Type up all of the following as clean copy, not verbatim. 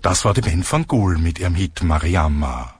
Das war die Band van Gool mit ihrem Hit Mariama.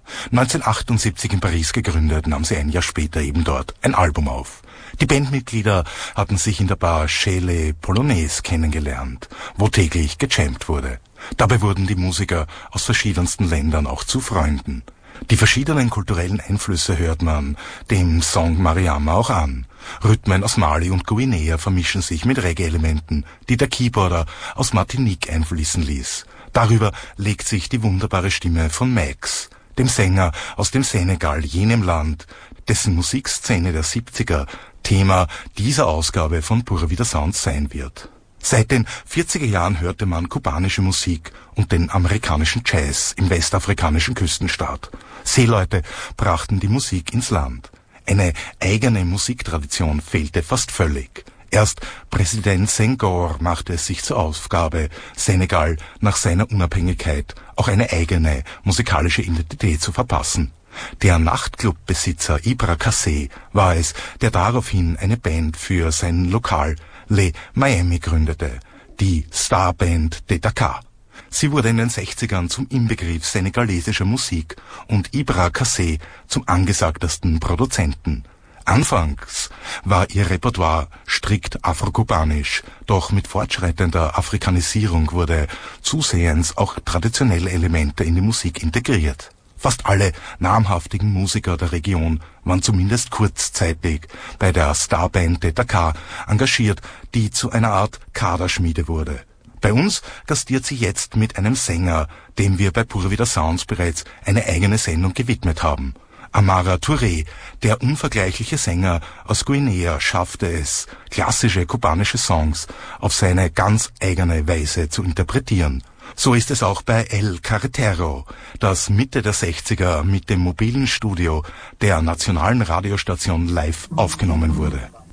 1978 in Paris gegründet, nahm sie ein Jahr später eben dort ein Album auf. Die Bandmitglieder hatten sich in der Bar Chez les Polonais kennengelernt, wo täglich gejammt wurde. Dabei wurden die Musiker aus verschiedensten Ländern auch zu Freunden. Die verschiedenen kulturellen Einflüsse hört man dem Song Mariama auch an. Rhythmen aus Mali und Guinea vermischen sich mit Reggae-Elementen, die der Keyboarder aus Martinique einfließen ließ. Darüber legt sich die wunderbare Stimme von Max, dem Sänger aus dem Senegal, jenem Land, dessen Musikszene der 70er Thema dieser Ausgabe von Pura Vida Sound sein wird. Seit den 40er Jahren hörte man kubanische Musik und den amerikanischen Jazz im westafrikanischen Küstenstaat. Seeleute brachten die Musik ins Land. Eine eigene Musiktradition fehlte fast völlig. Erst Präsident Senghor machte es sich zur Aufgabe, Senegal nach seiner Unabhängigkeit auch eine eigene musikalische Identität zu verpassen. Der Nachtclubbesitzer Ibra Kassé war es, der daraufhin eine Band für sein Lokal Les Miami gründete, die Starband de Dakar. Sie wurde in den 60ern zum Inbegriff senegalesischer Musik und Ibra Kassé zum angesagtesten Produzenten. Anfangs war ihr Repertoire strikt afrokubanisch, doch mit fortschreitender Afrikanisierung wurde zusehends auch traditionelle Elemente in die Musik integriert. Fast alle namhaftigen Musiker der Region waren zumindest kurzzeitig bei der Starband de Dakar engagiert, die zu einer Art Kaderschmiede wurde. Bei uns gastiert sie jetzt mit einem Sänger, dem wir bei Pura Vida Sounds bereits eine eigene Sendung gewidmet haben. Amara Touré, der unvergleichliche Sänger aus Guinea, schaffte es, klassische kubanische Songs auf seine ganz eigene Weise zu interpretieren. So ist es auch bei El Carretero, das Mitte der 60er mit dem mobilen Studio der nationalen Radiostation live aufgenommen wurde.